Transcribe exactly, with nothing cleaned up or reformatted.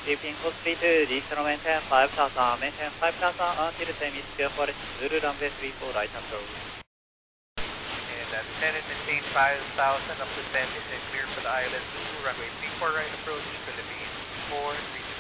Keeping full speed to additional maintain five thousand, maintain five thousand until the same is clear for it. Zulu runway three four right approach. And that's ten and maintain five thousand up to ten is clear for the island. Zulu runway three four right approach, Philippines four three.